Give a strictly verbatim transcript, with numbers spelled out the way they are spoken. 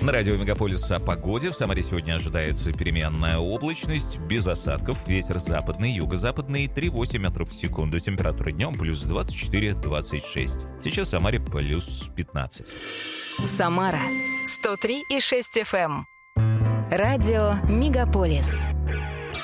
На радио «Мегаполис» о погоде. В Самаре сегодня ожидается переменная облачность, без осадков, ветер западный, юго-западный, три-восемь метров в секунду. Температура днем плюс двадцать четыре - двадцать шесть. Сейчас в Самаре плюс пятнадцать. Самара сто три и шесть эф эм. Радио «Мегаполис».